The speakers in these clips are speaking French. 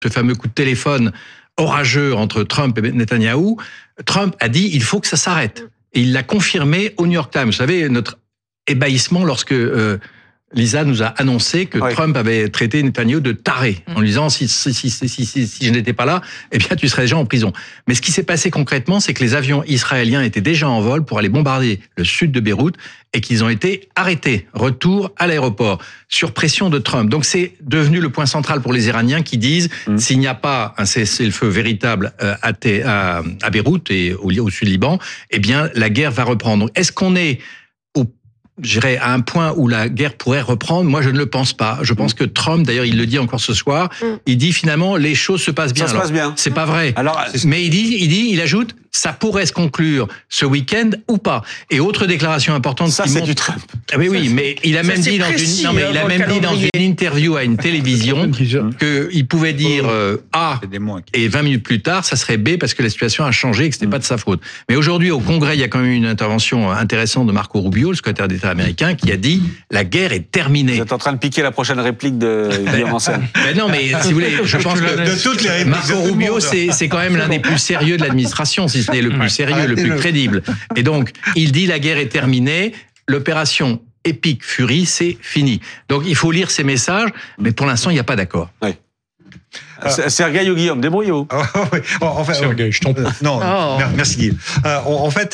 ce fameux coup de téléphone orageux entre Trump et Netanyahou, Trump a dit il faut que ça s'arrête. Et il l'a confirmé au New York Times. Vous savez, notre ébahissement lorsque Lisa nous a annoncé que Trump avait traité Netanyahou de taré, en lui disant si je n'étais pas là, eh bien tu serais déjà en prison. Mais ce qui s'est passé concrètement, c'est que les avions israéliens étaient déjà en vol pour aller bombarder le sud de Beyrouth et qu'ils ont été arrêtés. Retour à l'aéroport, sur pression de Trump. Donc c'est devenu le point central pour les Iraniens qui disent s'il n'y a pas un cessez-le-feu véritable à Beyrouth et au sud Liban, eh bien la guerre va reprendre. Est-ce qu'on est à un point où la guerre pourrait reprendre? Moi, je ne le pense pas. Je pense que Trump, d'ailleurs, il le dit encore ce soir, il dit finalement, les choses se passent bien. Ça se passe bien. C'est pas vrai. Alors, mais il ajoute, ça pourrait se conclure ce week-end ou pas. Et autre déclaration importante. Ça, c'est du Trump. Ah oui, mais il a même dit dans une interview à une télévision qu'il pouvait dire A et 20 minutes plus tard, ça serait B parce que la situation a changé et que c'était pas de sa faute. Mais aujourd'hui, au Congrès, il y a quand même une intervention intéressante de Marco Rubio, le secrétaire d'État américain, qui a dit la guerre est terminée. Vous êtes en train de piquer la prochaine réplique de Guillaume Ancel. Mais non, mais si vous voulez, je pense que de toutes les répliques Marco Rubio, c'est quand même l'un des plus sérieux de l'administration, si ce n'est le plus sérieux, le plus crédible. Et donc, il dit la guerre est terminée, l'opération Epic Fury, c'est fini. Donc, il faut lire ces messages, mais pour l'instant, il n'y a pas d'accord. Oui. Sergueï ou Guillaume, débrouillez-vous. En fait, Sergueï, je t'en prie. Non, merci Guillaume. En fait,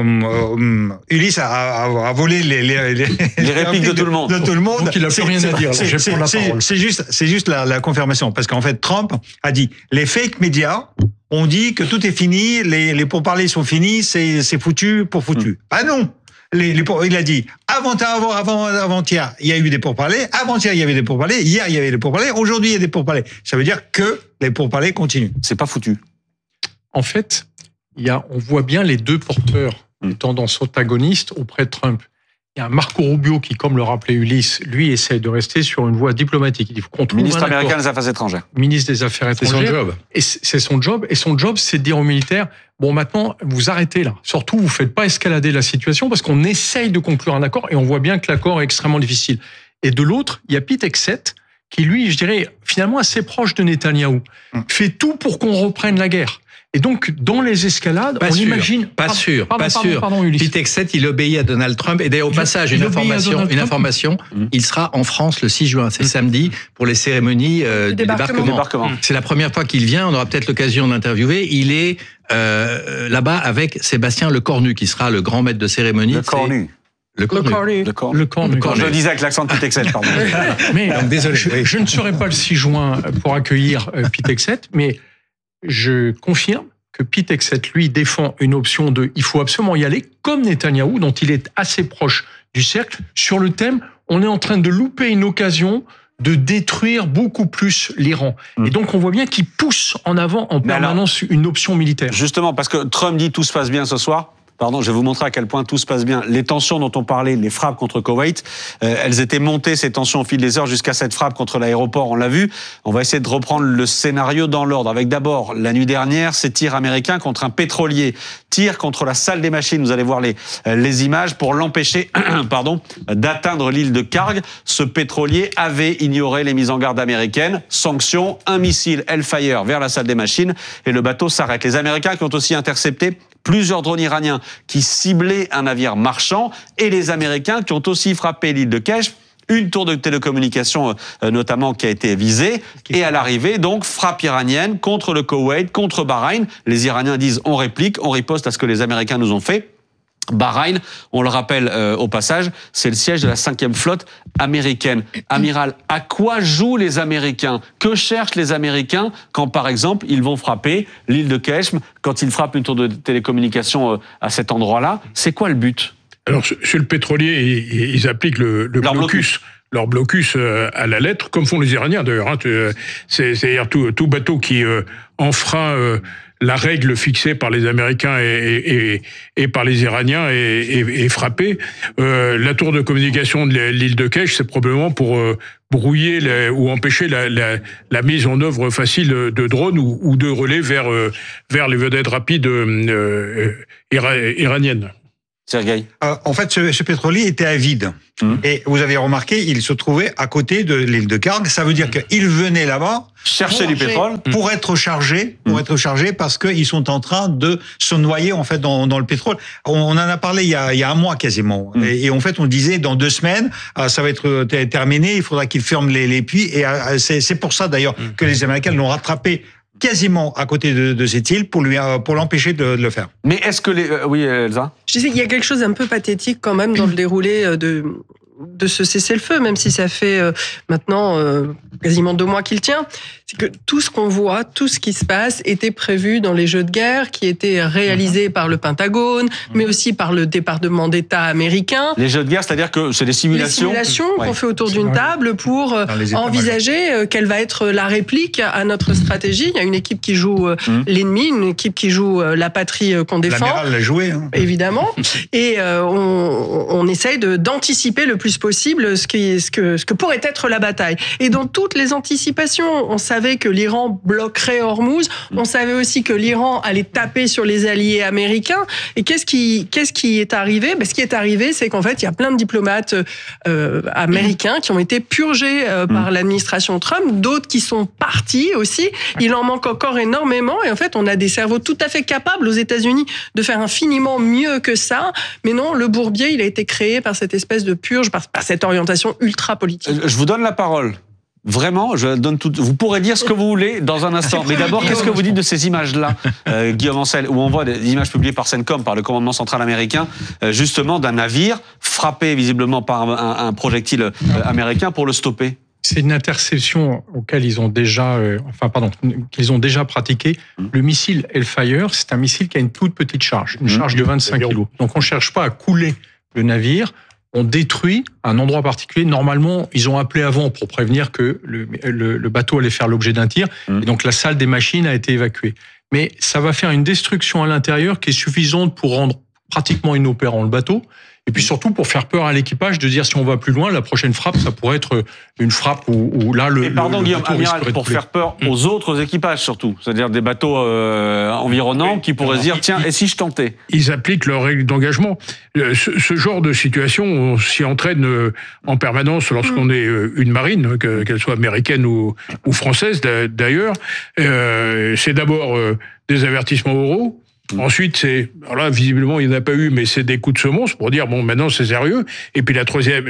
Ulysse a volé les répliques de tout le monde. Donc il n'a plus rien à dire. Je vais prendre la parole. C'est juste la confirmation, parce qu'en fait, Trump a dit les fake médias ont dit que tout est fini, les pourparlers sont finis, c'est foutu pour foutu. Ah non. Il a dit avant-hier, il y a eu des pourparlers. Avant-hier, il y avait des pourparlers. Hier, il y avait des pourparlers. Aujourd'hui, il y a des pourparlers. Ça veut dire que les pourparlers continuent. C'est pas foutu. En fait, on voit bien les deux porteurs de tendances antagonistes auprès de Trump. Il y a Marco Rubio qui, comme le rappelait Ulysse, lui essaie de rester sur une voie diplomatique. Il faut qu'on trouve ministre américain des Affaires étrangères. Ministre des Affaires étrangères. C'est son job. Et c'est son job. Et son job, c'est de dire aux militaires, bon, maintenant, vous arrêtez là. Surtout, vous faites pas escalader la situation parce qu'on essaye de conclure un accord et on voit bien que l'accord est extrêmement difficile. Et de l'autre, il y a Pete Hegseth qui, lui, je dirais, finalement assez proche de Netanyahou, fait tout pour qu'on reprenne la guerre. Et donc, dans les escalades, on imagine... Pas sûr. Pardon, Ulysse. Pete Hegseth, il obéit à Donald Trump. Et d'ailleurs, au passage, une information, il sera en France le 6 juin. C'est samedi pour les cérémonies du débarquement. C'est la première fois qu'il vient. On aura peut-être l'occasion d'interviewer. Il est là-bas avec Sébastien Lecornu, qui sera le grand maître de cérémonie. Lecornu. Je le disais avec l'accent de Pete Hegseth, pardon. Mais donc, désolé. Je ne serai pas le 6 juin pour accueillir Pete Hegseth, mais je confirme que Pete Hegseth, lui, défend une option de « il faut absolument y aller », comme Netanyahou, dont il est assez proche du cercle, sur le thème « on est en train de louper une occasion de détruire beaucoup plus l'Iran ». Et donc, on voit bien qu'il pousse en avant en permanence une option militaire. Justement, parce que Trump dit « tout se passe bien ce soir ». Pardon, je vais vous montrer à quel point tout se passe bien. Les tensions dont on parlait, les frappes contre Koweït, elles étaient montées, ces tensions, au fil des heures, jusqu'à cette frappe contre l'aéroport, on l'a vu. On va essayer de reprendre le scénario dans l'ordre. Avec d'abord, la nuit dernière, ces tirs américains contre un pétrolier. Tirs contre la salle des machines, vous allez voir les images, pour l'empêcher d'atteindre l'île de Karg. Ce pétrolier avait ignoré les mises en garde américaines. Sanction, un missile Hellfire vers la salle des machines et le bateau s'arrête. Les Américains qui ont aussi intercepté plusieurs drones iraniens qui ciblaient un navire marchand et les Américains qui ont aussi frappé l'île de Keshm, une tour de télécommunication notamment qui a été visée. Et à l'arrivée, donc, frappe iranienne contre le Koweït, contre Bahreïn. Les Iraniens disent on réplique, on riposte à ce que les Américains nous ont fait. Bahreïn, on le rappelle au passage, c'est le siège de la 5e flotte américaine. Amiral, à quoi jouent les Américains? Que cherchent les Américains quand, par exemple, ils vont frapper l'île de Keshm, quand ils frappent une tour de télécommunication à cet endroit-là? C'est quoi le but? Alors, sur le pétrolier, ils appliquent le blocus. Leur blocus à la lettre, comme font les Iraniens d'ailleurs. C'est-à-dire tout bateau qui enfreint la règle fixée par les Américains et par les Iraniens est frappé. La tour de communication de l'île de Keshm, c'est probablement pour brouiller ou empêcher la mise en œuvre facile de drones ou de relais vers les vedettes rapides iraniennes. Sergueï. En fait, ce pétrolier était à vide. Et vous avez remarqué, il se trouvait à côté de l'île de Kharg. Ça veut dire qu'il venait là-bas chercher du pétrole pour être chargé, parce qu'ils sont en train de se noyer en fait dans le pétrole. On en a parlé il y a un mois quasiment. Et en fait, on disait dans 2 semaines, ça va être terminé. Il faudra qu'ils ferment les puits. Et c'est pour ça d'ailleurs que les Américains l'ont rattrapé quasiment à côté de cette île pour l'empêcher de le faire. Mais est-ce que oui, Elsa? Je disais, il y a quelque chose d'un peu pathétique quand même dans le déroulé de ce cessez-le-feu, même si ça fait maintenant quasiment 2 mois qu'il tient. C'est que tout ce qu'on voit, tout ce qui se passe était prévu dans les jeux de guerre qui étaient réalisés par le Pentagone, mais aussi par le département d'État américain. Les jeux de guerre, c'est-à-dire que c'est des simulations. Les simulations qu'on fait autour d'une table pour envisager quelle va être la réplique à notre stratégie. Il y a une équipe qui joue l'ennemi, une équipe qui joue la patrie qu'on défend. L'amiral l'a joué, évidemment. Et on essaye d'anticiper le plus possible ce que pourrait être la bataille. Et dans toutes les anticipations, on savait que l'Iran bloquerait Hormuz, on savait aussi que l'Iran allait taper sur les alliés américains. Et qu'est-ce qui est arrivé? Ce qui est arrivé, c'est qu'en fait, il y a plein de diplomates américains qui ont été purgés par l'administration Trump, d'autres qui sont partis aussi. Il en manque encore énormément. Et en fait, on a des cerveaux tout à fait capables aux États-Unis de faire infiniment mieux que ça. Mais non, le bourbier, il a été créé par cette espèce de purge, par cette orientation ultra politique. Je vous donne la parole. Vraiment, je donne tout. Vous pourrez dire ce que vous voulez dans un instant. Mais d'abord, qu'est-ce que vous dites de ces images-là, Guillaume Ancel, où on voit des images publiées par CENTCOM, par le commandement central américain, justement d'un navire frappé visiblement par un projectile américain pour le stopper? C'est une interception auquel ils ont déjà, qu'ils ont déjà pratiqué. Le missile Hellfire, c'est un missile qui a une toute petite charge, une charge de 25 kg. Donc on ne cherche pas à couler le navire. On détruit un endroit particulier. Normalement, ils ont appelé avant pour prévenir que le bateau allait faire l'objet d'un tir. Et donc, la salle des machines a été évacuée. Mais ça va faire une destruction à l'intérieur qui est suffisante pour rendre pratiquement inopérant le bateau. Et puis surtout pour faire peur à l'équipage de dire si on va plus loin, la prochaine frappe, ça pourrait être une frappe où là le. Et pardon, Guillaume, amiral, pour faire peur aux autres équipages surtout, c'est-à-dire des bateaux environnants qui pourraient se dire tiens, et si je tentais? Ils appliquent leurs règles d'engagement. Ce genre de situation, on s'y entraîne en permanence lorsqu'on est une marine, qu'elle soit américaine ou française d'ailleurs. C'est d'abord des avertissements oraux. Ensuite, alors là, visiblement, il n'y en a pas eu, mais c'est des coups de semonce pour dire, bon, maintenant, c'est sérieux. Et puis, la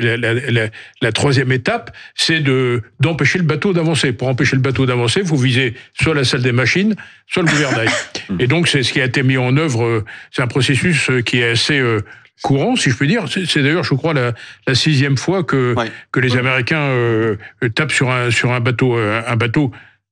troisième étape, c'est d'empêcher le bateau d'avancer. Pour empêcher le bateau d'avancer, il faut viser soit la salle des machines, soit le gouvernail. Et donc, c'est ce qui a été mis en œuvre. C'est un processus qui est assez courant, si je puis dire. C'est d'ailleurs, je crois, la 6e fois que les Américains tapent sur un bateau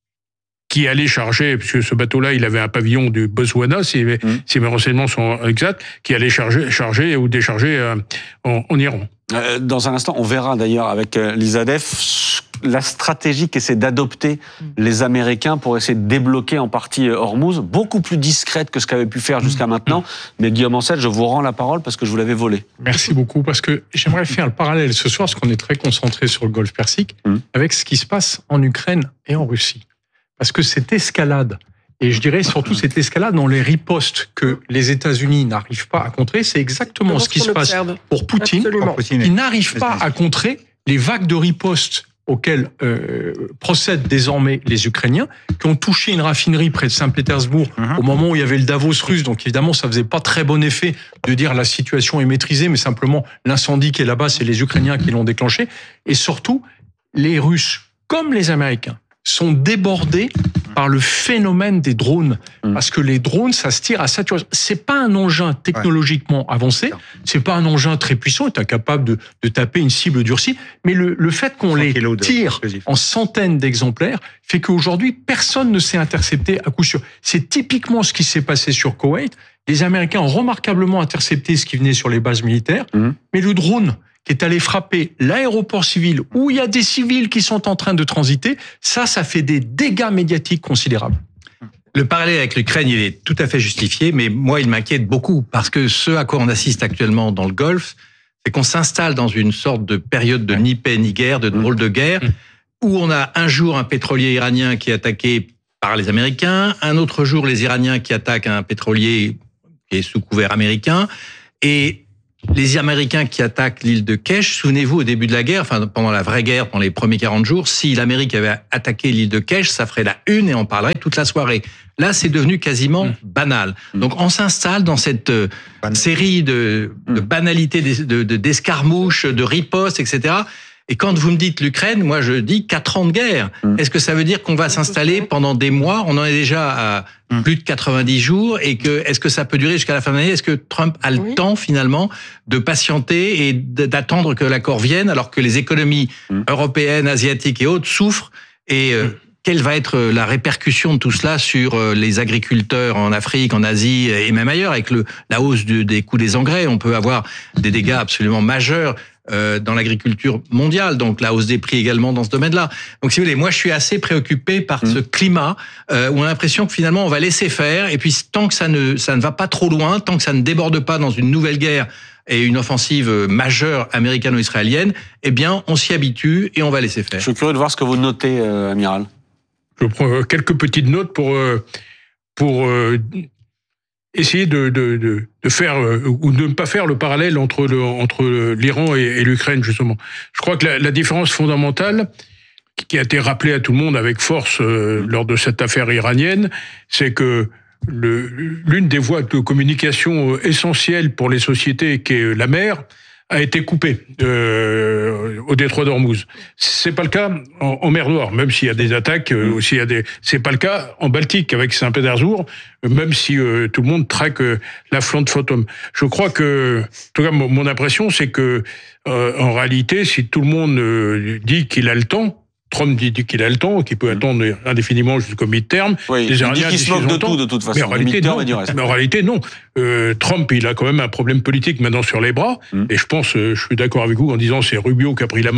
qui allait charger, puisque ce bateau-là, il avait un pavillon du Botswana, si mes renseignements sont exacts, qui allait charger ou décharger en Iran. Dans un instant, on verra d'ailleurs avec Lisa Def la stratégie qu'essaient d'adopter les Américains pour essayer de débloquer en partie Hormuz, beaucoup plus discrète que ce qu'avaient pu faire jusqu'à maintenant. Mais Guillaume Ancel, je vous rends la parole parce que je vous l'avais volé. Merci beaucoup, parce que j'aimerais faire le parallèle ce soir, parce qu'on est très concentré sur le Golfe Persique, avec ce qui se passe en Ukraine et en Russie. Parce que cette escalade, et je dirais surtout cette escalade dans les ripostes que les États-Unis n'arrivent pas à contrer, c'est exactement ce qui se passe pour Poutine. Il n'arrive pas à contrer les vagues de ripostes auxquelles procèdent désormais les Ukrainiens, qui ont touché une raffinerie près de Saint-Pétersbourg au moment où il y avait le Davos russe. Donc évidemment, ça faisait pas très bon effet de dire la situation est maîtrisée, mais simplement l'incendie qui est là-bas, c'est les Ukrainiens qui l'ont déclenché. Et surtout, les Russes, comme les Américains, sont débordés par le phénomène des drones. Parce que les drones, ça se tire à saturation. C'est pas un engin technologiquement avancé, c'est pas un engin très puissant, est incapable de taper une cible durcie, mais le fait qu'on les tire en centaines d'exemplaires fait qu'aujourd'hui, personne ne s'est intercepté à coup sûr. C'est typiquement ce qui s'est passé sur Koweït. Les Américains ont remarquablement intercepté ce qui venait sur les bases militaires, mais le drone qui est allé frapper l'aéroport civil où il y a des civils qui sont en train de transiter, ça fait des dégâts médiatiques considérables. Le parallèle avec l'Ukraine, il est tout à fait justifié, mais moi, il m'inquiète beaucoup, parce que ce à quoi on assiste actuellement dans le Golfe, c'est qu'on s'installe dans une sorte de période de ni paix ni guerre, de drôle de guerre, où on a un jour un pétrolier iranien qui est attaqué par les Américains, un autre jour les Iraniens qui attaquent un pétrolier qui est sous couvert américain, et les Américains qui attaquent l'île de Kesh, souvenez-vous, au début de la guerre, enfin pendant la vraie guerre, pendant les premiers 40 jours, si l'Amérique avait attaqué l'île de Kesh, ça ferait la une et on parlerait toute la soirée. Là, c'est devenu quasiment banal. Donc, on s'installe dans cette série de banalités, d'escarmouches, de ripostes, etc. Et quand vous me dites l'Ukraine, moi je dis 4 ans de guerre. Est-ce que ça veut dire qu'on va s'installer pendant des mois? On en est déjà à plus de 90 jours. Et est-ce que ça peut durer jusqu'à la fin de l'année? Est-ce que Trump a le temps finalement de patienter et d'attendre que l'accord vienne alors que les économies européennes, asiatiques et autres souffrent? Et quelle va être la répercussion de tout cela sur les agriculteurs en Afrique, en Asie et même ailleurs avec la hausse des coûts des engrais? On peut avoir des dégâts absolument majeurs dans l'agriculture mondiale, donc la hausse des prix également dans ce domaine-là. Donc si vous voulez, moi je suis assez préoccupé par ce climat où on a l'impression que finalement on va laisser faire, et puis tant que ça ne va pas trop loin, tant que ça ne déborde pas dans une nouvelle guerre et une offensive majeure américano-israélienne, eh bien on s'y habitue et on va laisser faire. Je suis curieux de voir ce que vous notez, Amiral. Je prends quelques petites notes pour essayer de faire ou de ne pas faire le parallèle entre l'Iran et l'Ukraine, justement. Je crois que la différence fondamentale qui a été rappelée à tout le monde avec force lors de cette affaire iranienne, c'est que l'une des voies de communication essentielles pour les sociétés, qui est la mer, a été coupée au détroit d'Ormuz. C'est pas le cas en mer Noire, même s'il y a des attaques, aussi c'est pas le cas en Baltique avec Saint-Pétersbourg, même si tout le monde traque la flotte Fantôme. Je crois que, en tout cas, mon impression, c'est que en réalité, si tout le monde dit qu'il a le temps, Trump dit qu'il a le temps, qu'il peut attendre indéfiniment jusqu'au mi-terme. Oui, il dit qu'il se moque de tout, de toute façon. Mais en réalité, non. Trump, il a quand même un problème politique maintenant sur les bras. Et je suis d'accord avec vous en disant c'est Rubio qui a pris la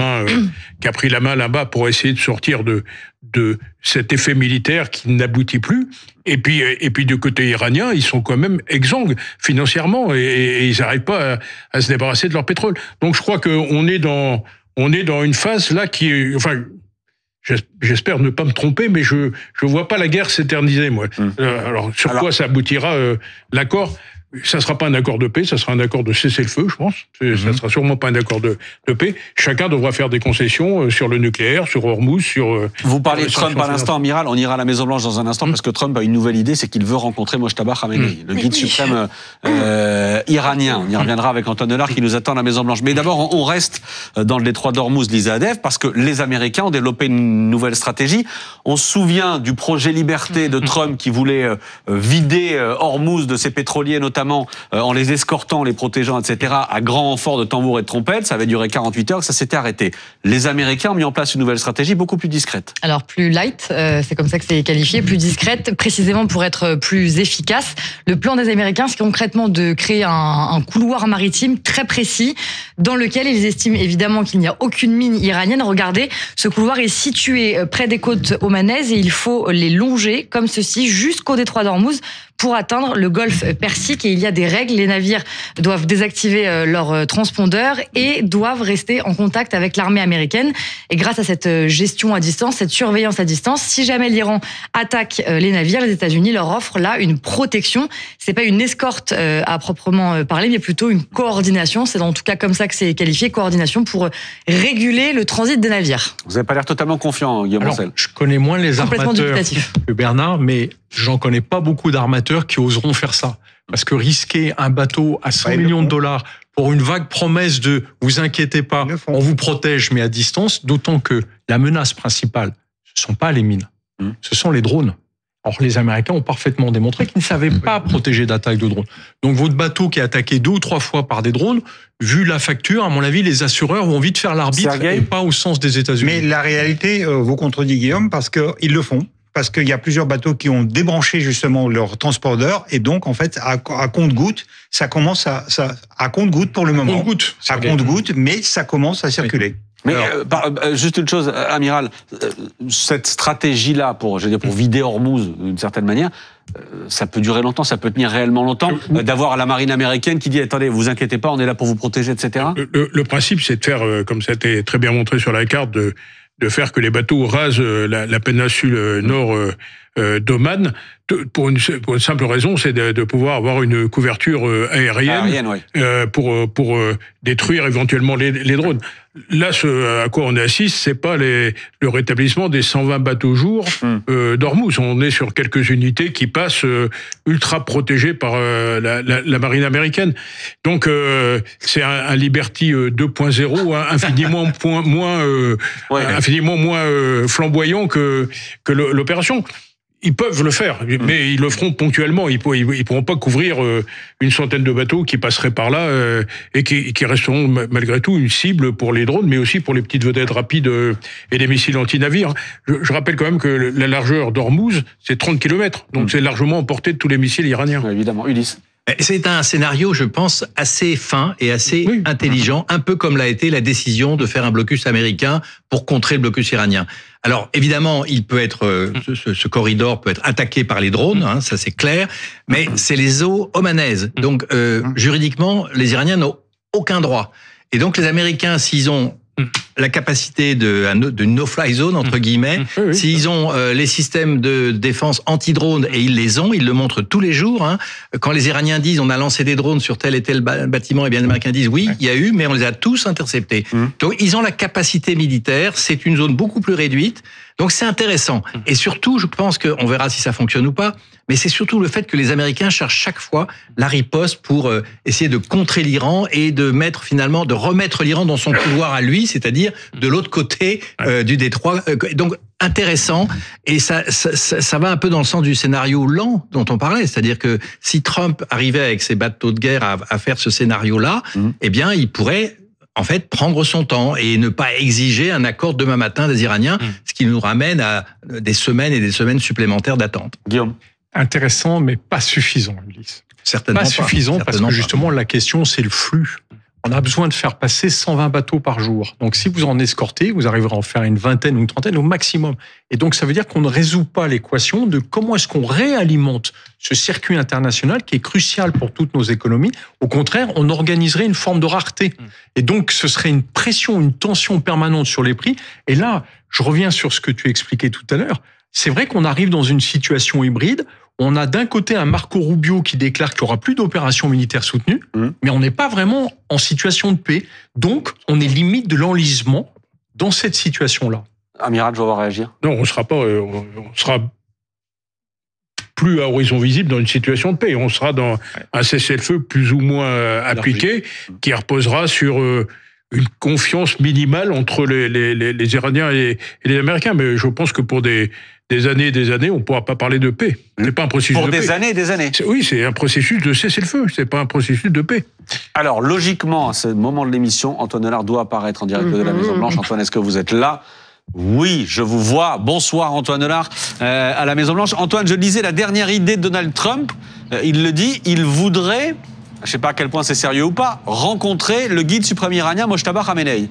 main là-bas pour essayer de sortir de cet effet militaire qui n'aboutit plus. Et puis du côté iranien, ils sont quand même exsangues financièrement et ils n'arrivent pas à se débarrasser de leur pétrole. Donc je crois qu'on est dans une phase là qui est, enfin, j'espère ne pas me tromper, mais je vois pas la guerre s'éterniser, moi. Alors, quoi ça aboutira l'accord? Ça sera pas un accord de paix, ça sera un accord de cessez-le-feu, je pense. Ça sera sûrement pas un accord de paix. Chacun devra faire des concessions sur le nucléaire, sur Hormuz, sur... Vous parlez de Trump à l'instant, Amiral. On ira à la Maison-Blanche dans un instant parce que Trump a une nouvelle idée, c'est qu'il veut rencontrer Mojtaba Khamenei, le guide suprême iranien. On y reviendra avec Antoine Delard qui nous attend à la Maison-Blanche. Mais d'abord, on reste dans le détroit d'Ormuz, Lisa Adef, parce que les Américains ont développé une nouvelle stratégie. On se souvient du projet Liberté de Trump qui voulait vider Hormuz de ses pétroliers, notamment en les escortant, les protégeant, etc., à grand renfort de tambours et de trompettes. Ça avait duré 48 heures, ça s'était arrêté. Les Américains ont mis en place une nouvelle stratégie beaucoup plus discrète. Alors plus light, c'est comme ça que c'est qualifié, plus discrète, précisément pour être plus efficace. Le plan des Américains, c'est concrètement de créer un couloir maritime très précis dans lequel ils estiment évidemment qu'il n'y a aucune mine iranienne. Regardez, ce couloir est situé près des côtes omanaises et il faut les longer comme ceci jusqu'au détroit d'Ormuz pour atteindre le golfe Persique. Et il y a des règles. Les navires doivent désactiver leur transpondeur et doivent rester en contact avec l'armée américaine. Et grâce à cette gestion à distance, cette surveillance à distance, si jamais l'Iran attaque les navires, les États-Unis leur offrent là une protection. C'est pas une escorte à proprement parler, mais plutôt une coordination. C'est en tout cas comme ça que c'est qualifié, coordination pour réguler le transit des navires. Vous n'avez pas l'air totalement confiant, Guillaume Ancel. Je connais moins les armateurs que Bernard, mais j'en connais pas beaucoup d'armateurs qui oseront faire ça. Parce que risquer un bateau à 100 millions de dollars pour une vague promesse de « vous inquiétez pas, on vous protège, mais à distance », d'autant que la menace principale, ce sont pas les mines, ce sont les drones. Or, les Américains ont parfaitement démontré qu'ils ne savaient pas protéger d'attaques de drones. Donc, votre bateau qui est attaqué 2 ou 3 fois par des drones, vu la facture, à mon avis, les assureurs vont vite faire l'arbitre et pas au sens des États-Unis. Mais la réalité vous contredit, Guillaume, parce qu'ils le font. Parce qu'il y a plusieurs bateaux qui ont débranché justement leur transpondeur et donc en fait à compte-gouttes, ça commence à compte-gouttes pour le moment. À compte-gouttes, mais ça commence à circuler. Mais juste une chose, Amiral, cette stratégie-là pour vider Hormuz d'une certaine manière, ça peut durer longtemps, ça peut tenir réellement longtemps, d'avoir la marine américaine qui dit attendez, vous inquiétez pas, on est là pour vous protéger, etc. Le principe, c'est de faire, comme ça a été très bien montré sur la carte, de faire que les bateaux rasent la péninsule nord d'Oman, pour une simple raison, c'est de pouvoir avoir une couverture aérienne pour détruire éventuellement les drones. Là, ce à quoi on assiste, c'est pas le rétablissement des 120 bateaux jour d'Ormuz. On est sur quelques unités qui passent ultra protégées par la marine américaine. Donc, c'est un Liberty 2.0, infiniment moins flamboyant que l'opération. Ils peuvent le faire, mais ils le feront ponctuellement. Ils pourront pas couvrir une centaine de bateaux qui passeraient par là et qui resteront malgré tout une cible pour les drones, mais aussi pour les petites vedettes rapides et les missiles anti-navires. Je rappelle quand même que la largeur d'Ormuz, c'est 30 km, donc c'est largement en portée de tous les missiles iraniens. Évidemment, Ulysse. C'est un scénario, je pense, assez fin et assez intelligent, un peu comme l'a été la décision de faire un blocus américain pour contrer le blocus iranien. Alors, évidemment, il peut être, ce corridor peut être attaqué par les drones, ça c'est clair, mais c'est les eaux omanaises. Donc, juridiquement, les Iraniens n'ont aucun droit. Et donc, les Américains, s'ils ont la capacité de no-fly zone, entre guillemets, s'ils ont les systèmes de défense anti-drone, et ils les ont, ils le montrent tous les jours. Quand les Iraniens disent on a lancé des drones sur tel et tel bâtiment, et bien les Américains disent oui, il y a eu, mais on les a tous interceptés. Donc ils ont la capacité militaire, c'est une zone beaucoup plus réduite, donc c'est intéressant. Et surtout, je pense qu'on verra si ça fonctionne ou pas, mais c'est surtout le fait que les Américains cherchent chaque fois la riposte pour essayer de contrer l'Iran et de remettre l'Iran dans son pouvoir à lui, c'est-à-dire de l'autre côté du détroit. Donc intéressant, et ça va un peu dans le sens du scénario lent dont on parlait, c'est-à-dire que si Trump arrivait avec ses bateaux de guerre à faire ce scénario-là, eh bien il pourrait en fait prendre son temps et ne pas exiger un accord demain matin des Iraniens, ce qui nous ramène à des semaines et des semaines supplémentaires d'attente. Guillaume. Intéressant, mais pas suffisant, Ulysse. Certainement pas suffisant, parce que justement, la question, c'est le flux. On a besoin de faire passer 120 bateaux par jour. Donc, si vous en escortez, vous arriverez à en faire une vingtaine ou une trentaine au maximum. Et donc, ça veut dire qu'on ne résout pas l'équation de comment est-ce qu'on réalimente ce circuit international qui est crucial pour toutes nos économies. Au contraire, on organiserait une forme de rareté. Et donc, ce serait une pression, une tension permanente sur les prix. Et là, je reviens sur ce que tu expliquais tout à l'heure. C'est vrai qu'on arrive dans une situation hybride. On a d'un côté un Marco Rubio qui déclare qu'il n'y aura plus d'opérations militaires soutenues, mais on n'est pas vraiment en situation de paix. Donc, on est limite de l'enlisement dans cette situation-là. Amiral, je vais voir réagir. Non, on sera plus à horizon visible dans une situation de paix. On sera dans un cessez-le-feu plus ou moins appliqué, qui reposera sur une confiance minimale entre les Iraniens et les Américains. Mais je pense que pour des années et des années, on ne pourra pas parler de paix. C'est pas un processus de paix. Pour des années et des années. Oui, c'est un processus de cessez-le-feu. C'est pas un processus de paix. Alors, logiquement, à ce moment de l'émission, Antoine Allard doit apparaître en direct de la Maison-Blanche. Antoine, est-ce que vous êtes là ? Oui, je vous vois. Bonsoir, Antoine Allard, à la Maison-Blanche. Antoine, je disais la dernière idée de Donald Trump. Il le dit, il voudrait, je ne sais pas à quel point c'est sérieux ou pas, rencontrer le guide suprême iranien Mojtaba Khamenei.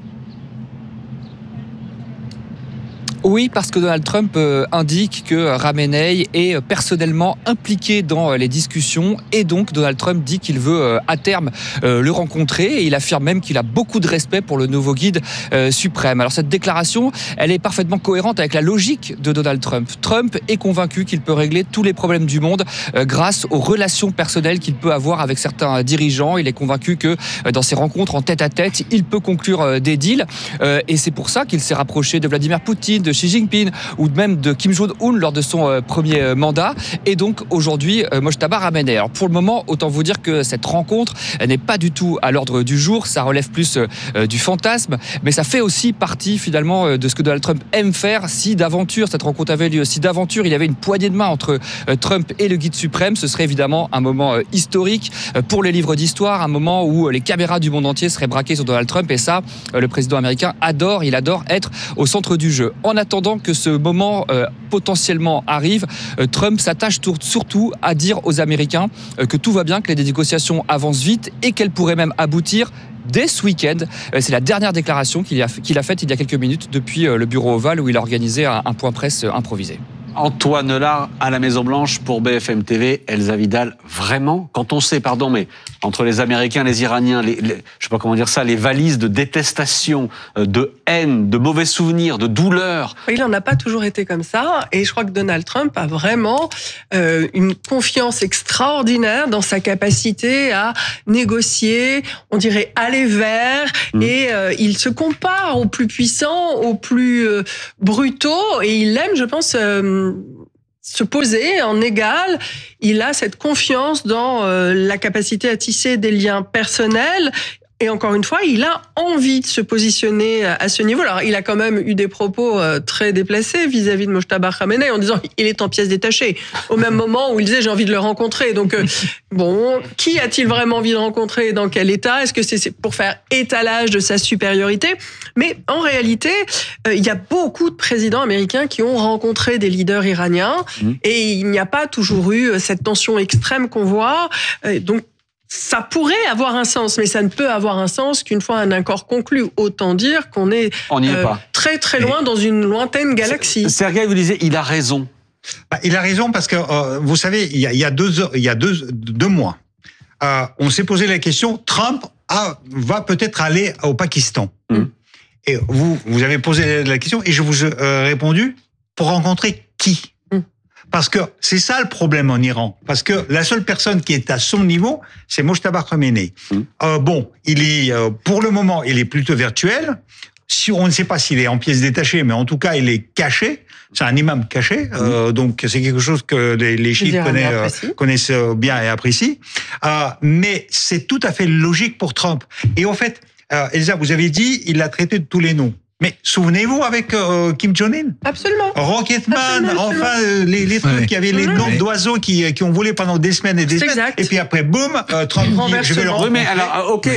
Oui, parce que Donald Trump indique que Khamenei est personnellement impliqué dans les discussions et donc Donald Trump dit qu'il veut à terme le rencontrer et il affirme même qu'il a beaucoup de respect pour le nouveau guide suprême. Alors cette déclaration, elle est parfaitement cohérente avec la logique de Donald Trump. Trump est convaincu qu'il peut régler tous les problèmes du monde grâce aux relations personnelles qu'il peut avoir avec certains dirigeants. Il est convaincu que dans ses rencontres en tête-à-tête, il peut conclure des deals et c'est pour ça qu'il s'est rapproché de Vladimir Poutine, de Xi Jinping ou même de Kim Jong-un lors de son premier mandat et donc aujourd'hui Mojtaba Khamenei. Alors pour le moment, autant vous dire que cette rencontre n'est pas du tout à l'ordre du jour, ça relève plus du fantasme, mais ça fait aussi partie finalement de ce que Donald Trump aime faire. Si d'aventure cette rencontre avait lieu, si d'aventure il y avait une poignée de main entre Trump et le guide suprême, ce serait évidemment un moment historique pour les livres d'histoire, un moment où les caméras du monde entier seraient braquées sur Donald Trump et ça, le président américain adore, il adore être au centre du jeu. En attendant que ce moment potentiellement arrive, Trump s'attache surtout à dire aux Américains que tout va bien, que les négociations avancent vite et qu'elles pourraient même aboutir dès ce week-end. C'est la dernière déclaration qu'il a faite il y a quelques minutes depuis le bureau ovale où il a organisé un point presse improvisé. Antoine Lard à la Maison-Blanche pour BFM TV. Elsa Vidal, vraiment, quand on sait, mais entre les Américains, les Iraniens, je sais pas comment dire ça, les valises de détestation, de haine, de mauvais souvenirs, de douleur. Il n'en a pas toujours été comme ça, et je crois que Donald Trump a vraiment une confiance extraordinaire dans sa capacité à négocier, on dirait aller vers, et il se compare aux plus puissants, aux plus brutaux, et il aime, je pense, se poser en égal. Il a cette confiance dans la capacité à tisser des liens personnels. Et encore une fois, il a envie de se positionner à ce niveau. Alors, il a quand même eu des propos très déplacés vis-à-vis de Mojtaba Khamenei en disant il est en pièces détachées. Au même moment où il disait j'ai envie de le rencontrer. Donc, bon, qui a-t-il vraiment envie de rencontrer? Dans quel état? Est-ce que c'est pour faire étalage de sa supériorité? Mais en réalité, il y a beaucoup de présidents américains qui ont rencontré des leaders iraniens et il n'y a pas toujours eu cette tension extrême qu'on voit. Donc, ça pourrait avoir un sens, mais ça ne peut avoir un sens qu'une fois un accord conclu. Autant dire qu'on est, très très loin dans une lointaine galaxie. Sergueï, vous disiez, il a raison. Il a raison parce que, vous savez, il y a deux mois, on s'est posé la question, Trump va peut-être aller au Pakistan. Et vous avez posé la question et je vous ai répondu, pour rencontrer qui? Parce que c'est ça le problème en Iran. Parce que la seule personne qui est à son niveau, c'est Mojtaba Khamenei. Bon, il est, pour le moment, il est plutôt virtuel. Si on ne sait pas s'il est en pièces détachées, mais en tout cas, il est caché. C'est un imam caché. Donc, c'est quelque chose que les chiites connaissent bien et apprécient. Mais c'est tout à fait logique pour Trump. Et en fait, Elsa, vous avez dit, il l'a traité de tous les noms. Mais souvenez-vous avec Kim Jong-un. Absolument. Rocketman, les trucs, il y avait les noms d'oiseaux qui ont volé pendant des semaines et des semaines. Exact. Et puis après, boum, Trump dit, je vais le rencontrer. Oui, mais alors, ok,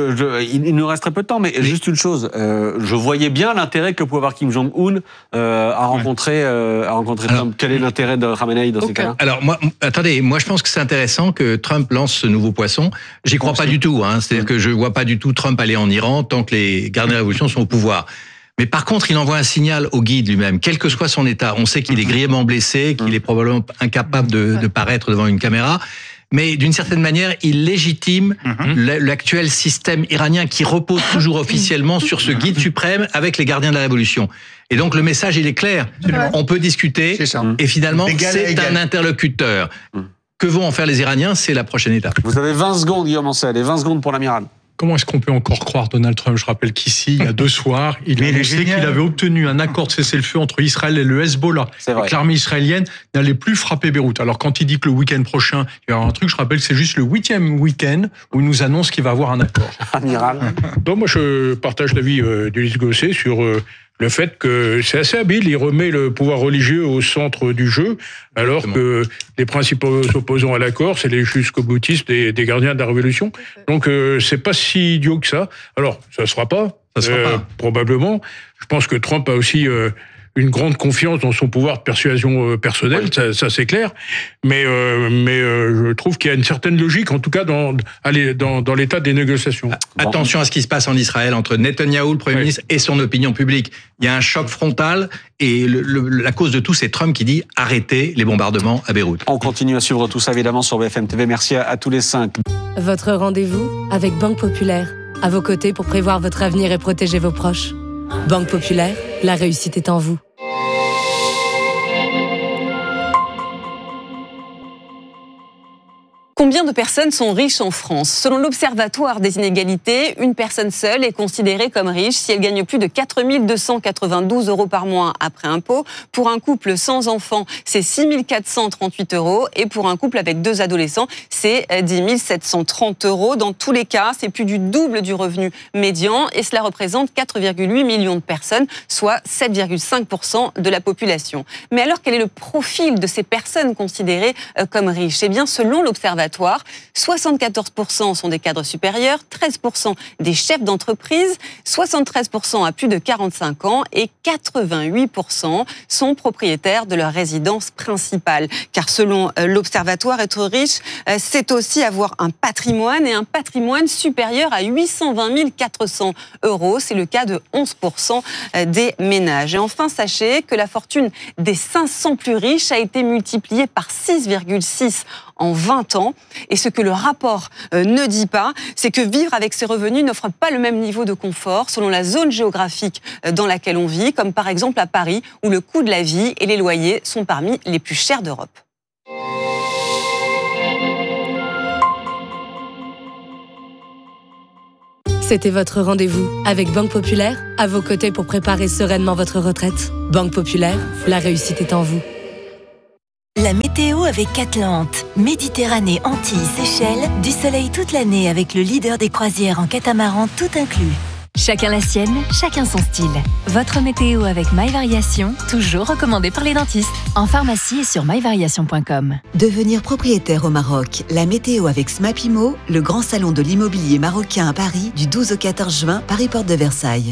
il nous reste très peu de temps, mais juste une chose, je voyais bien l'intérêt que pouvait avoir Kim Jong-un à rencontrer Trump. Quel est l'intérêt de Khamenei dans ces cas-là? Alors, moi je pense que c'est intéressant que Trump lance ce nouveau poisson. J'y crois pas du tout, C'est-à-dire que je vois pas du tout Trump aller en Iran tant que les gardiens de la révolution sont au pouvoir. Mais par contre, il envoie un signal au guide lui-même, quel que soit son état. On sait qu'il est grièvement blessé, qu'il est probablement incapable de paraître devant une caméra. Mais d'une certaine manière, il légitime l'actuel système iranien qui repose toujours officiellement sur ce guide suprême avec les gardiens de la révolution. Et donc le message, il est clair. On peut discuter et finalement, c'est un interlocuteur. Que vont en faire les Iraniens? C'est la prochaine étape. Vous avez 20 secondes, Guillaume Ancel, et 20 secondes pour l'amiral. Comment est-ce qu'on peut encore croire Donald Trump? Je rappelle qu'ici, il y a 2 soirs, il a annoncé qu'il avait obtenu un accord de cessez-le-feu entre Israël et le Hezbollah. Et que l'armée israélienne n'allait plus frapper Beyrouth. Alors quand il dit que le week-end prochain, il y aura un truc, je rappelle que c'est juste le 8e week-end où il nous annonce qu'il va avoir un accord. Amiral. Donc moi, je partage l'avis d'Ulysse Gosset sur le fait que c'est assez habile, il remet le pouvoir religieux au centre du jeu, alors que les principaux opposants à l'accord, c'est les jusqu'au-boutistes des gardiens de la Révolution. Donc c'est pas si idiot que ça. Alors, ça se fera pas, probablement. Je pense que Trump a aussi une grande confiance dans son pouvoir de persuasion personnelle, ça c'est clair. Mais je trouve qu'il y a une certaine logique, en tout cas dans l'état des négociations. Attention à ce qui se passe en Israël entre Netanyahou, le Premier ministre, et son opinion publique. Il y a un choc frontal et la cause de tout, c'est Trump qui dit arrêtez les bombardements à Beyrouth. On continue à suivre tout ça évidemment sur BFM TV. Merci à tous les 5. Votre rendez-vous avec Banque Populaire. À vos côtés pour prévoir votre avenir et protéger vos proches. Banque Populaire, la réussite est en vous. Combien de personnes sont riches en France? Selon l'Observatoire des inégalités, une personne seule est considérée comme riche si elle gagne plus de 4 292 € par mois après impôt. Pour un couple sans enfants, c'est 6 438 €. Et pour un couple avec 2 adolescents, c'est 10 730 €. Dans tous les cas, c'est plus du double du revenu médian. Et cela représente 4,8 millions de personnes, soit 7,5% de la population. Mais alors, quel est le profil de ces personnes considérées comme riches? Eh bien, selon l'Observatoire l'Observatoire. 74% sont des cadres supérieurs, 13% des chefs d'entreprise, 73% à plus de 45 ans et 88% sont propriétaires de leur résidence principale. Car selon l'Observatoire, être riche, c'est aussi avoir un patrimoine et un patrimoine supérieur à 820 400 €. C'est le cas de 11% des ménages. Et enfin, sachez que la fortune des 500 plus riches a été multipliée par 6,6 en 20 ans. Et ce que le rapport ne dit pas, c'est que vivre avec ces revenus n'offre pas le même niveau de confort selon la zone géographique dans laquelle on vit, comme par exemple à Paris, où le coût de la vie et les loyers sont parmi les plus chers d'Europe. C'était votre rendez-vous avec Banque Populaire, à vos côtés pour préparer sereinement votre retraite. Banque Populaire, la réussite est en vous. La météo avec Atlante. Méditerranée, Antilles, Seychelles, du soleil toute l'année avec le leader des croisières en catamaran tout inclus. Chacun la sienne, chacun son style. Votre météo avec MyVariation, toujours recommandé par les dentistes. En pharmacie et sur myvariation.com. Devenir propriétaire au Maroc. La météo avec Smapimo, le grand salon de l'immobilier marocain à Paris, du 12 au 14 juin, Paris Porte de Versailles.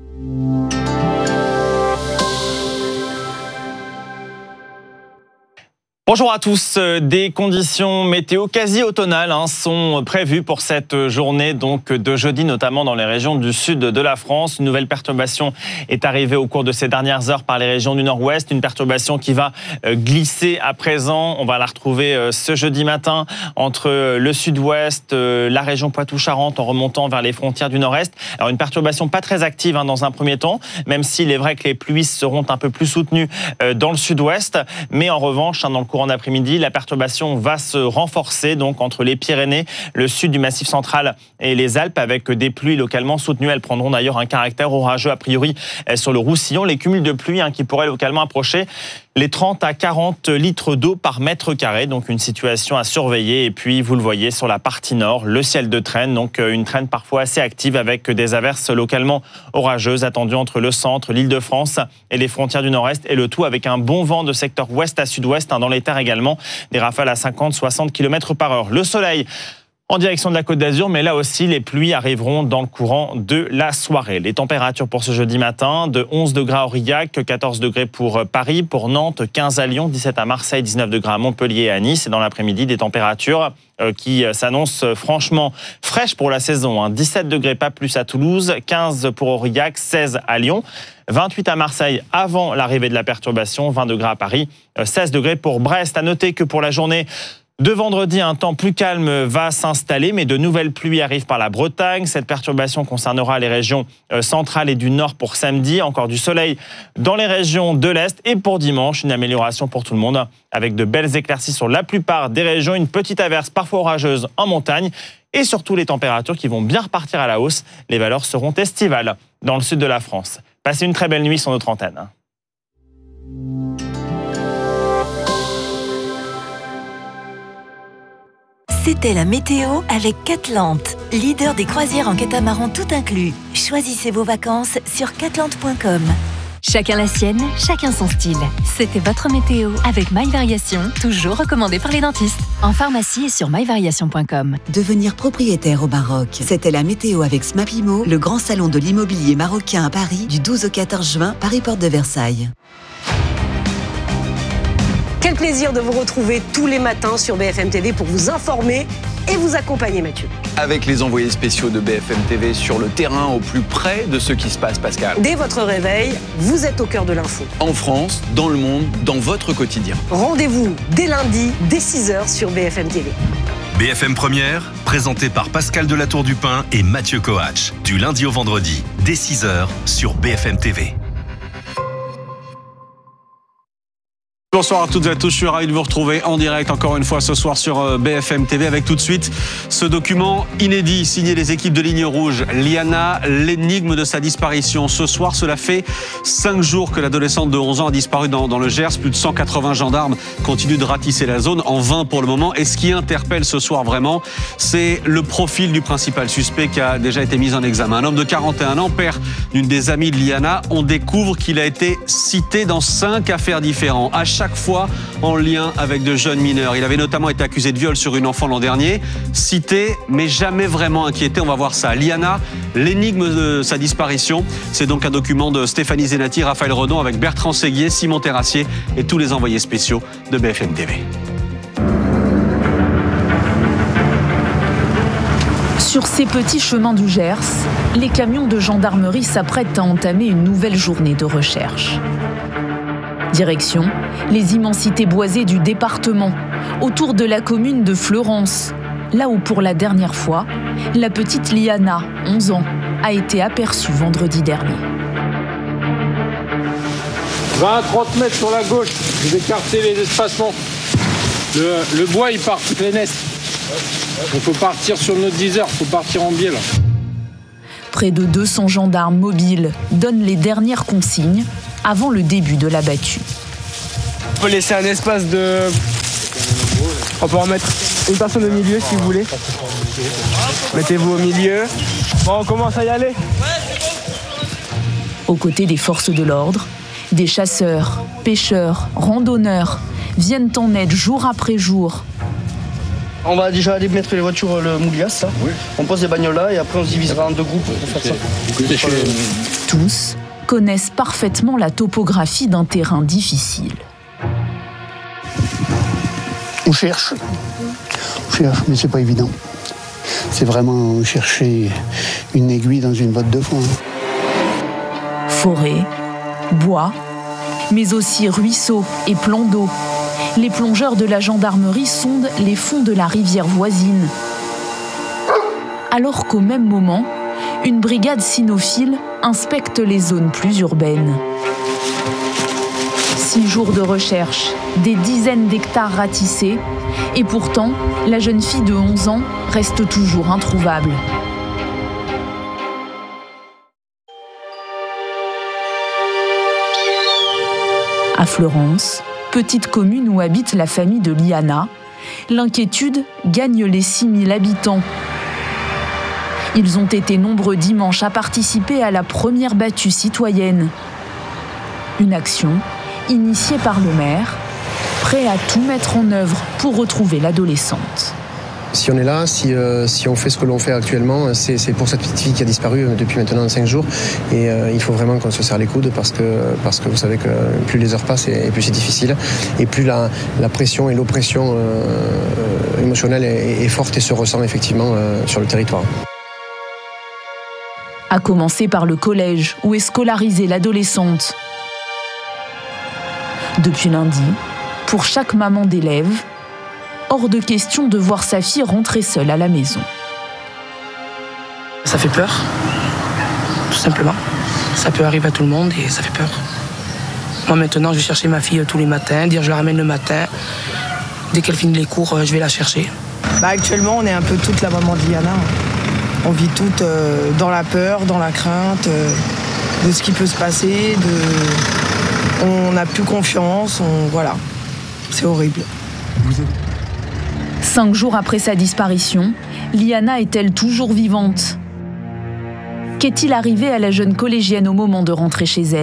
Bonjour à tous. Des conditions météo quasi automnales sont prévues pour cette journée donc de jeudi, notamment dans les régions du sud de la France. Une nouvelle perturbation est arrivée au cours de ces dernières heures par les régions du nord-ouest. Une perturbation qui va glisser à présent. On va la retrouver ce jeudi matin entre le sud-ouest, la région Poitou-Charentes en remontant vers les frontières du nord-est. Alors une perturbation pas très active dans un premier temps, même s'il est vrai que les pluies seront un peu plus soutenues dans le sud-ouest. Mais en revanche, dans le courant d'après-midi, la perturbation va se renforcer donc entre les Pyrénées, le sud du Massif central et les Alpes avec des pluies localement soutenues. Elles prendront d'ailleurs un caractère orageux a priori sur le Roussillon. Les cumuls de pluie qui pourraient localement approcher les 30 à 40 litres d'eau par mètre carré, donc une situation à surveiller. Et puis, vous le voyez, sur la partie nord, le ciel de traîne, donc une traîne parfois assez active avec des averses localement orageuses attendues entre le centre, l'Île-de-France et les frontières du nord-est, et le tout avec un bon vent de secteur ouest à sud-ouest, dans les terres également, des rafales à 50-60 km/h. Le soleil en direction de la Côte d'Azur, mais là aussi, les pluies arriveront dans le courant de la soirée. Les températures pour ce jeudi matin, de 11 degrés à Aurillac, 14 degrés pour Paris, pour Nantes, 15 à Lyon, 17 à Marseille, 19 degrés à Montpellier et à Nice. Et dans l'après-midi, des températures qui s'annoncent franchement fraîches pour la saison. 17 degrés, pas plus à Toulouse, 15 pour Aurillac, 16 à Lyon, 28 à Marseille avant l'arrivée de la perturbation, 20 degrés à Paris, 16 degrés pour Brest. À noter que pour la journée de vendredi, un temps plus calme va s'installer, mais de nouvelles pluies arrivent par la Bretagne. Cette perturbation concernera les régions centrales et du nord pour samedi. Encore du soleil dans les régions de l'Est. Et pour dimanche, une amélioration pour tout le monde, avec de belles éclaircies sur la plupart des régions. Une petite averse parfois orageuse en montagne. Et surtout les températures qui vont bien repartir à la hausse. Les valeurs seront estivales dans le sud de la France. Passez une très belle nuit sur notre antenne. C'était la météo avec Atlante, leader des croisières en catamaran tout inclus. Choisissez vos vacances sur catlante.com. Chacun la sienne, chacun son style. C'était votre météo avec MyVariation, toujours recommandé par les dentistes. En pharmacie et sur myvariation.com. Devenir propriétaire au Maroc. C'était la météo avec Smapimo, le grand salon de l'immobilier marocain à Paris, du 12 au 14 juin, Paris Porte de Versailles. Quel plaisir de vous retrouver tous les matins sur BFM TV pour vous informer et vous accompagner, Mathieu. Avec les envoyés spéciaux de BFM TV sur le terrain, au plus près de ce qui se passe, Pascal. Dès votre réveil, vous êtes au cœur de l'info. En France, dans le monde, dans votre quotidien. Rendez-vous dès lundi, dès 6h sur BFM TV. BFM Première, présenté par Pascal Delatour-Dupin et Mathieu Coach. Du lundi au vendredi, dès 6h sur BFM TV. Bonsoir à toutes et à tous, je suis ravi de vous retrouver en direct encore une fois ce soir sur BFM TV avec tout de suite ce document inédit signé les équipes de Ligne Rouge. Liana, l'énigme de sa disparition. Ce soir, cela fait 5 jours que l'adolescente de 11 ans a disparu dans le Gers. Plus de 180 gendarmes continuent de ratisser la zone, en vain pour le moment. Et ce qui interpelle ce soir vraiment, c'est le profil du principal suspect qui a déjà été mis en examen. Un homme de 41 ans, père d'une des amies de Liana. On découvre qu'il a été cité dans 5 affaires différentes. À chaque chaque fois en lien avec de jeunes mineurs. Il avait notamment été accusé de viol sur une enfant l'an dernier, cité mais jamais vraiment inquiété. On va voir ça. Liana, l'énigme de sa disparition, c'est donc un document de Stéphanie Zenati, Raphaël Redon avec Bertrand Séguier, Simon Terrassier et tous les envoyés spéciaux de BFM TV. Sur ces petits chemins du Gers, les camions de gendarmerie s'apprêtent à entamer une nouvelle journée de recherche. Direction, les immensités boisées du département, autour de la commune de Fleurance, là où pour la dernière fois, la petite Liana, 11 ans, a été aperçue vendredi dernier. 20 à 30 mètres sur la gauche, vous écartez les espacements. Le bois, il part toutes les nestes. Il faut partir sur notre 10 heures, il faut partir en biais là. Près de 200 gendarmes mobiles donnent les dernières consignes avant le début de la battue. On peut laisser un espace de... On peut en mettre une personne au milieu si vous voulez. Mettez-vous au milieu. Bon, on commence à y aller. Aux côtés des forces de l'ordre, des chasseurs, pêcheurs, randonneurs viennent en aide jour après jour. On va déjà aller mettre les voitures, le Moulias, ça. Oui. On pose les bagnoles là et après on se divisera en deux groupes pour faire ça. Tous connaissent parfaitement la topographie d'un terrain difficile. On cherche, mais c'est pas évident. C'est vraiment chercher une aiguille dans une botte de foin. Forêt, bois, mais aussi ruisseaux et plans d'eau. Les plongeurs de la gendarmerie sondent les fonds de la rivière voisine. Alors qu'au même moment, une brigade cynophile inspecte les zones plus urbaines. 6 jours de recherche, des dizaines d'hectares ratissés, et pourtant, la jeune fille de 11 ans reste toujours introuvable. À Fleurance, petite commune où habite la famille de Liana, l'inquiétude gagne les 6000 habitants. Ils ont été nombreux dimanche à participer à la première battue citoyenne. Une action initiée par le maire, prêt à tout mettre en œuvre pour retrouver l'adolescente. Si on est là, si on fait ce que l'on fait actuellement, c'est pour cette petite fille qui a disparu depuis maintenant 5 jours. Et il faut vraiment qu'on se serre les coudes parce que vous savez que plus les heures passent et plus c'est difficile. Et plus la pression et l'oppression émotionnelle est forte et se ressent effectivement sur le territoire. À commencer par le collège où est scolarisée l'adolescente. Depuis lundi, pour chaque maman d'élève, hors de question de voir sa fille rentrer seule à la maison. Ça fait peur, tout simplement. Ça peut arriver à tout le monde et ça fait peur. Moi maintenant, je vais chercher ma fille tous les matins, dire je la ramène le matin. Dès qu'elle finit les cours, je vais la chercher. Actuellement, on est un peu toute la maman de Liana. On vit toutes dans la peur, dans la crainte de ce qui peut se passer. On n'a plus confiance, voilà. C'est horrible. 5 jours après sa disparition, Liana est-elle toujours vivante ? Qu'est-il arrivé à la jeune collégienne au moment de rentrer chez elle ?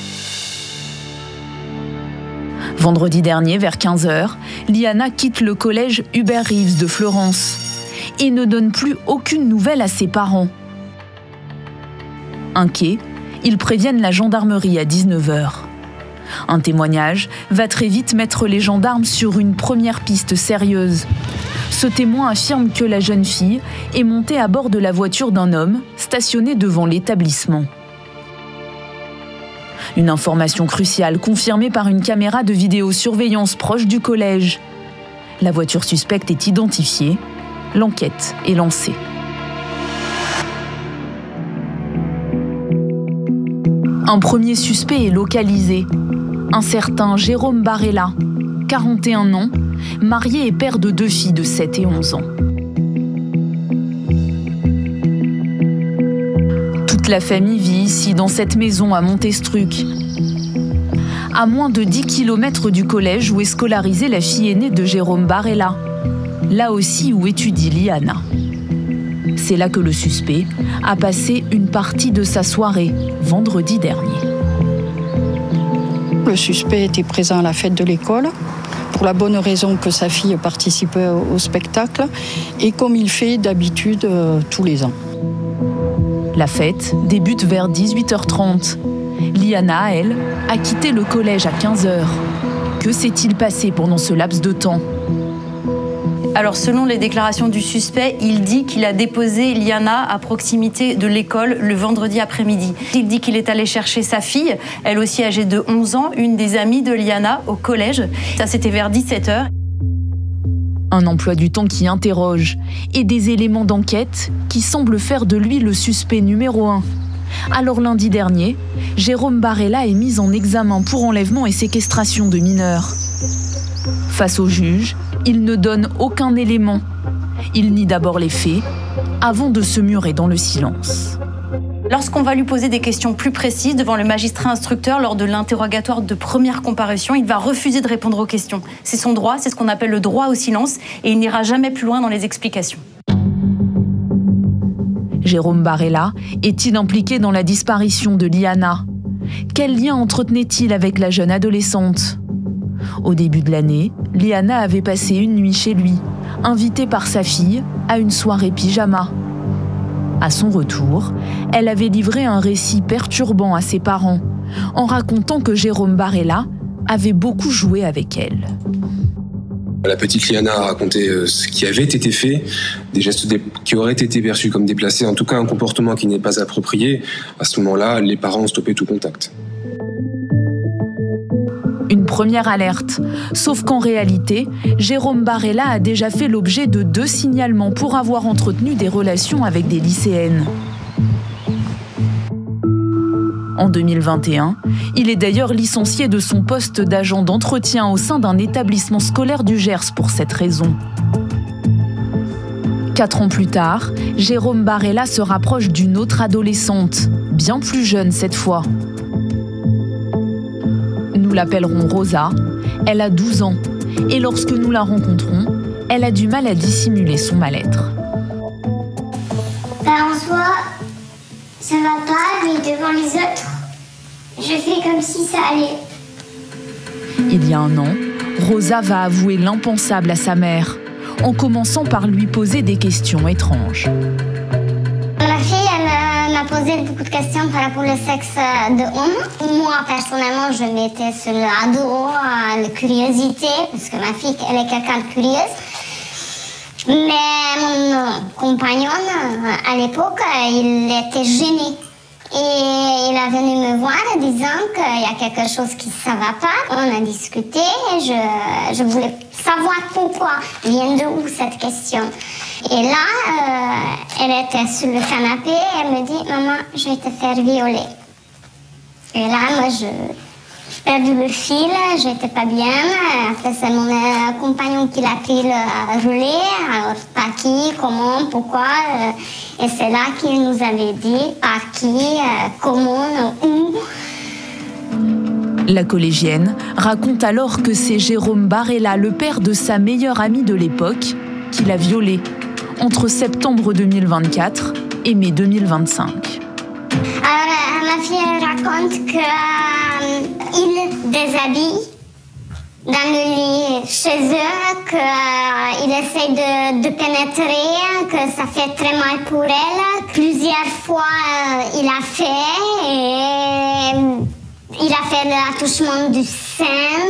Vendredi dernier, vers 15h, Liana quitte le collège Hubert Reeves de Fleurance et ne donne plus aucune nouvelle à ses parents. Inquiets, ils préviennent la gendarmerie à 19h. Un témoignage va très vite mettre les gendarmes sur une première piste sérieuse. Ce témoin affirme que la jeune fille est montée à bord de la voiture d'un homme stationné devant l'établissement. Une information cruciale confirmée par une caméra de vidéosurveillance proche du collège. La voiture suspecte est identifiée. L'enquête est lancée. Un premier suspect est localisé. Un certain Jérôme Barella, 41 ans, marié et père de 2 filles de 7 et 11 ans. Toute la famille vit ici, dans cette maison à Montestruc. À moins de 10 km du collège où est scolarisée la fille aînée de Jérôme Barella, là aussi où étudie Liana. C'est là que le suspect a passé une partie de sa soirée, vendredi dernier. Le suspect était présent à la fête de l'école, pour la bonne raison que sa fille participait au spectacle, et comme il fait d'habitude tous les ans. La fête débute vers 18h30. Liana, elle, a quitté le collège à 15h. Que s'est-il passé pendant ce laps de temps ? Alors, selon les déclarations du suspect, il dit qu'il a déposé Liana à proximité de l'école le vendredi après-midi. Il dit qu'il est allé chercher sa fille, elle aussi âgée de 11 ans, une des amies de Liana au collège. Ça, c'était vers 17h. Un emploi du temps qui interroge et des éléments d'enquête qui semblent faire de lui le suspect numéro 1. Alors lundi dernier, Jérôme Barella est mis en examen pour enlèvement et séquestration de mineurs. Face au juge, il ne donne aucun élément. Il nie d'abord les faits, avant de se murer dans le silence. Lorsqu'on va lui poser des questions plus précises devant le magistrat instructeur lors de l'interrogatoire de première comparution, il va refuser de répondre aux questions. C'est son droit, c'est ce qu'on appelle le droit au silence, et il n'ira jamais plus loin dans les explications. Jérôme Barella est-il impliqué dans la disparition de Liana ? Quel lien entretenait-il avec la jeune adolescente ? Au début de l'année, Liana avait passé une nuit chez lui, invitée par sa fille à une soirée pyjama. À son retour, elle avait livré un récit perturbant à ses parents, en racontant que Jérôme Barella avait beaucoup joué avec elle. La petite Liana a raconté ce qui avait été fait, des gestes qui auraient été perçus comme déplacés, en tout cas un comportement qui n'est pas approprié. À ce moment-là, les parents ont stoppé tout contact. Une première alerte, sauf qu'en réalité, Jérôme Barella a déjà fait l'objet de 2 signalements pour avoir entretenu des relations avec des lycéennes. En 2021, il est d'ailleurs licencié de son poste d'agent d'entretien au sein d'un établissement scolaire du Gers pour cette raison. 4 ans plus tard, Jérôme Barella se rapproche d'une autre adolescente, bien plus jeune cette fois. Nous l'appellerons Rosa, elle a 12 ans, et lorsque nous la rencontrons, elle a du mal à dissimuler son mal-être. En soi, ça va pas, mais devant les autres, je fais comme si ça allait. Il y a un an, Rosa va avouer l'impensable à sa mère, en commençant par lui poser des questions étranges. Ma fille, elle m'a posé beaucoup de questions par rapport au sexe de homme. Moi, personnellement, je mettais sur le ado la curiosité, parce que ma fille, elle est quelqu'un de curieuse. Mais mon compagnon, à l'époque, il était gêné. Et il est venu me voir en disant qu'il y a quelque chose qui ne va pas. On a discuté et je voulais savoir pourquoi vient de où cette question. Et là, elle était sur le canapé et elle me dit « Maman, je vais te faire violer ». Et là, moi, j'ai perdu le fil, j'étais pas bien. Après, c'est mon compagnon qui l'a pris le relais. Alors, par qui, comment, pourquoi. Et c'est là qu'il nous avait dit par qui, comment, où. La collégienne raconte alors que c'est Jérôme Barella, le père de sa meilleure amie de l'époque, qui l'a violée entre septembre 2024 et mai 2025. Alors, ma fille elle raconte qu'il déshabille dans le lit chez eux, qu'il essaie de pénétrer, que ça fait très mal pour elle. Plusieurs fois, il a fait et il a fait l'attouchement du sein.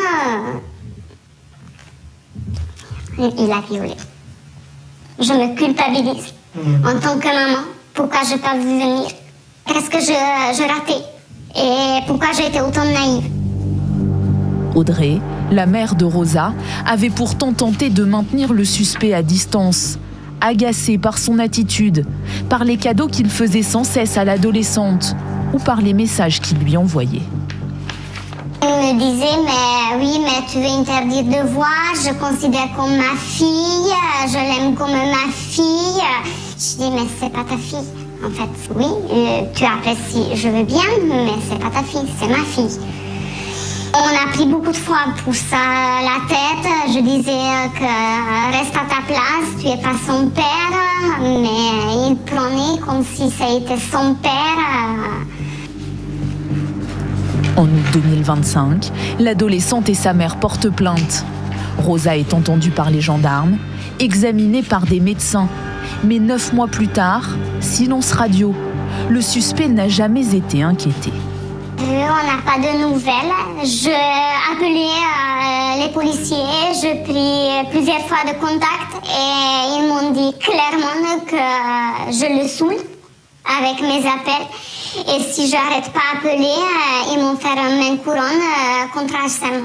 Il a violé. Je me culpabilise en tant que maman. Pourquoi je n'ai pas vu venir? Qu'est-ce que je ratais? Et pourquoi j'ai été autant naïve? Audrey, la mère de Rosa, avait pourtant tenté de maintenir le suspect à distance, agacée par son attitude, par les cadeaux qu'il faisait sans cesse à l'adolescente ou par les messages qu'il lui envoyait. Il me disait, mais oui, mais tu veux interdire de voir, je considère comme ma fille, je l'aime comme ma fille. Je dis, mais c'est pas ta fille. En fait, oui, tu apprécies, je veux bien, mais c'est pas ta fille, c'est ma fille. On a pris beaucoup de fois pour ça la tête. Je disais que reste à ta place, tu n'es pas son père, mais il prenait comme si ça était son père. En août 2025, l'adolescente et sa mère portent plainte. Rosa est entendue par les gendarmes, examinée par des médecins. Mais 9 mois plus tard, silence radio. Le suspect n'a jamais été inquiété. On n'a pas de nouvelles. Je appelais les policiers, je pris plusieurs fois de contact et ils m'ont dit clairement que je le saoule avec mes appels. Et si j'arrête pas d'appeler, ils m'ont fait une main couronne contre harcèlement.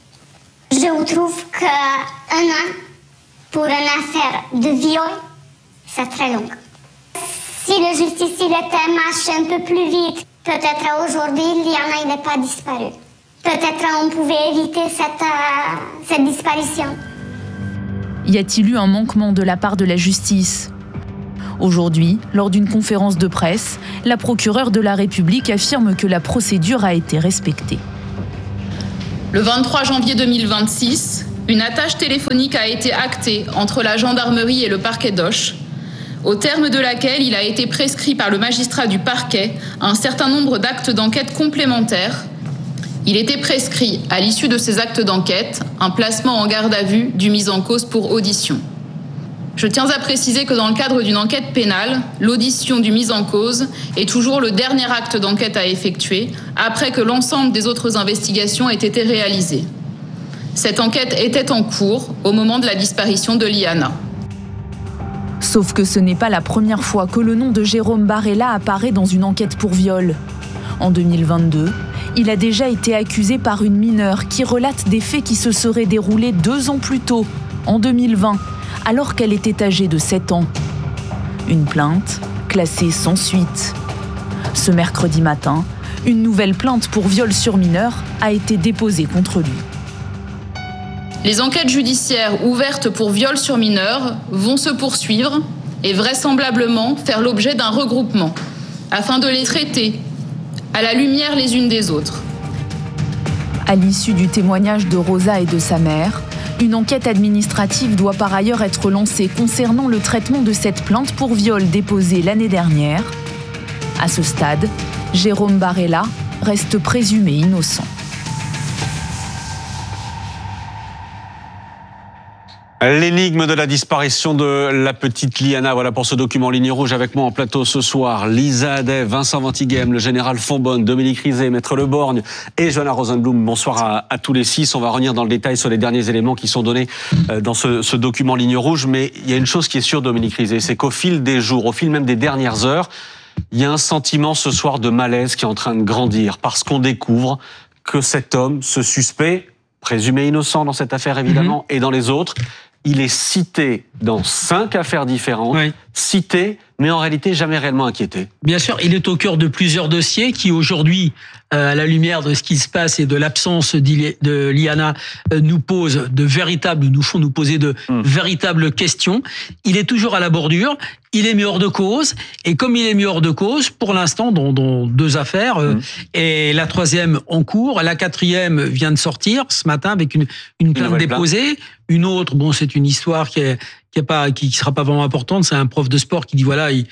Je trouve qu'un an pour une affaire de viol, c'est très long. Si la justice était marché un peu plus vite, peut-être aujourd'hui, Liana n'est pas disparue. Peut-être on pouvait éviter cette disparition. Y a-t-il eu un manquement de la part de la justice ? Aujourd'hui, lors d'une conférence de presse, la procureure de la République affirme que la procédure a été respectée. Le 23 janvier 2026, une attache téléphonique a été actée entre la gendarmerie et le parquet d'Auch, au terme de laquelle il a été prescrit par le magistrat du parquet un certain nombre d'actes d'enquête complémentaires. Il était prescrit, à l'issue de ces actes d'enquête, un placement en garde à vue du mis en cause pour audition. Je tiens à préciser que dans le cadre d'une enquête pénale, l'audition du mis en cause est toujours le dernier acte d'enquête à effectuer, après que l'ensemble des autres investigations aient été réalisées. Cette enquête était en cours au moment de la disparition de Liana. Sauf que ce n'est pas la première fois que le nom de Jérôme Barella apparaît dans une enquête pour viol. En 2022, il a déjà été accusé par une mineure qui relate des faits qui se seraient déroulés 2 ans plus tôt, en 2020, alors qu'elle était âgée de 7 ans. Une plainte classée sans suite. Ce mercredi matin, une nouvelle plainte pour viol sur mineur a été déposée contre lui. Les enquêtes judiciaires ouvertes pour viol sur mineur vont se poursuivre et vraisemblablement faire l'objet d'un regroupement, afin de les traiter à la lumière les unes des autres. À l'issue du témoignage de Rosa et de sa mère, une enquête administrative doit par ailleurs être lancée concernant le traitement de cette plainte pour viol déposée l'année dernière. À ce stade, Jérôme Barella reste présumé innocent. L'énigme de la disparition de la petite Liana. Voilà pour ce document Ligne Rouge. Avec moi en plateau ce soir, Lisa Adet, Vincent Ventighem, le général Fonbonne, Dominique Rizet, Maître Le Borgne et Johanna Rosenblum. Bonsoir à tous les 6. On va revenir dans le détail sur les derniers éléments qui sont donnés dans ce document Ligne Rouge. Mais il y a une chose qui est sûre, Dominique Rizet, c'est qu'au fil des jours, au fil même des dernières heures, il y a un sentiment ce soir de malaise qui est en train de grandir parce qu'on découvre que cet homme, ce suspect, présumé innocent dans cette affaire évidemment, et dans les autres, il est cité dans 5 affaires différentes, cité, mais en réalité jamais réellement inquiété. Bien sûr, il est au cœur de plusieurs dossiers qui aujourd'hui, à la lumière de ce qui se passe et de l'absence de Liana, nous font nous poser de véritables questions. Il est toujours à la bordure, il est mis hors de cause, et comme il est mis hors de cause, pour l'instant, dans 2 affaires, et la 3e en cours, la 4e vient de sortir ce matin avec une plainte déposée, une autre, bon, c'est une histoire qui sera pas vraiment importante, c'est un prof de sport qui dit voilà, il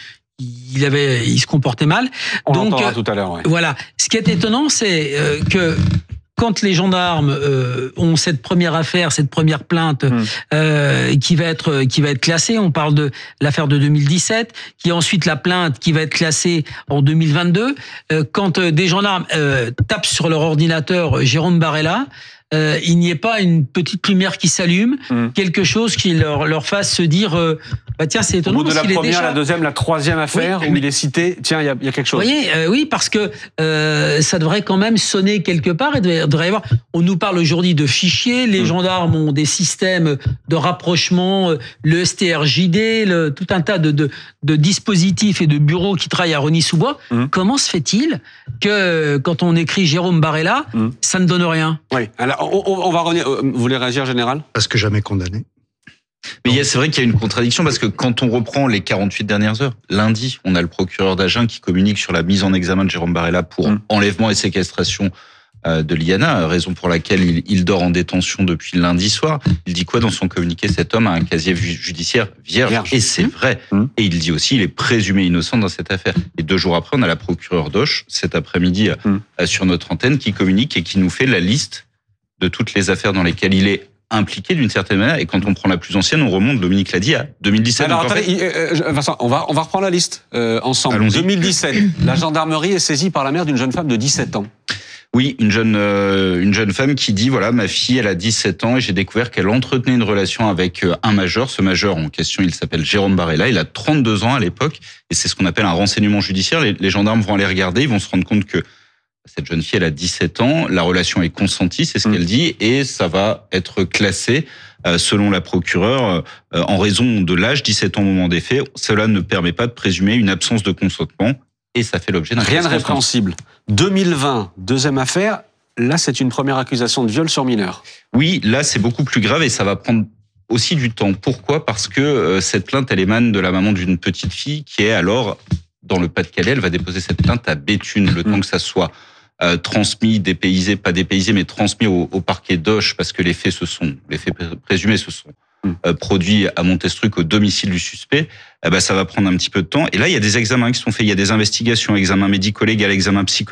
se comportait mal. On l'entendra tout à l'heure. Ouais. Voilà. Ce qui est étonnant, c'est que quand les gendarmes ont cette première affaire, cette première plainte qui va être classée, on parle de l'affaire de 2017, qui est ensuite la plainte qui va être classée en 2022. Quand des gendarmes tapent sur leur ordinateur Jérôme Barella, il n'y ait pas une petite lumière qui s'allume, quelque chose qui leur fasse se dire tiens, c'est étonnant. Au bout de la première, la 2e, la 3e affaire où il est cité, tiens, il y a quelque chose. Vous voyez, oui, parce que ça devrait quand même sonner quelque part. Il devrait y avoir. On nous parle aujourd'hui de fichiers. Les gendarmes ont des systèmes de rapprochement, le STRJD, tout un tas de dispositifs et de bureaux qui travaillent à Rosny-sous-Bois. Comment se fait-il que quand on écrit Jérôme Barella, ça ne donne rien? Oui. Alors, on va revenir. Vous voulez réagir, général? Parce que jamais condamné. Mais c'est vrai qu'il y a une contradiction parce que quand on reprend les 48 dernières heures, lundi, on a le procureur d'Agen qui communique sur la mise en examen de Jérôme Barella pour enlèvement et séquestration de Liana, raison pour laquelle il dort en détention depuis lundi soir. Il dit quoi dans son communiqué? Cet homme a un casier judiciaire vierge. Et c'est vrai. Et il dit aussi il est présumé innocent dans cette affaire. Et 2 jours après, on a la procureure Doche, cet après-midi, sur notre antenne, qui communique et qui nous fait la liste de toutes les affaires dans lesquelles il est impliqué d'une certaine manière. Et quand on prend la plus ancienne, on remonte, Dominique l'a dit, à 2017. Alors attendez, Vincent, on va reprendre la liste ensemble. Allons-y. 2017, la gendarmerie est saisie par la mère d'une jeune femme de 17 ans. Oui, une jeune femme qui dit, voilà, ma fille, elle a 17 ans et j'ai découvert qu'elle entretenait une relation avec un major. Ce major en question, il s'appelle Jérôme Barella. Il a 32 ans à l'époque et c'est ce qu'on appelle un renseignement judiciaire. Les gendarmes vont aller regarder, ils vont se rendre compte que cette jeune fille, elle a 17 ans, la relation est consentie, c'est ce qu'elle dit, et ça va être classé, selon la procureure, en raison de l'âge, 17 ans au moment des faits. Cela ne permet pas de présumer une absence de consentement, et ça fait l'objet d'un... Rien de répréhensible. 2020, deuxième affaire, là c'est une première accusation de viol sur mineur. Oui, là c'est beaucoup plus grave et ça va prendre aussi du temps. Pourquoi ? Parce que cette plainte, elle émane de la maman d'une petite fille qui est alors dans le Pas-de-Calais. Elle va déposer cette plainte à Béthune, le temps que ça soit transmis, dépaysé, pas dépaysé, mais transmis au parquet d'Auch, parce que les faits présumés se sont produits à Montestruc au domicile du suspect. Ça va prendre un petit peu de temps. Et là, il y a des examens qui sont faits, il y a des investigations, examens médico-légaux, examens psychologiques.